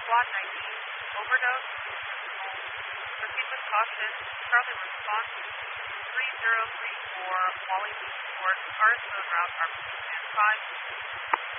Squad 19, overdose, proceed with caution, Charlie response 3034, Wally Sport, RSO route, RPC 5.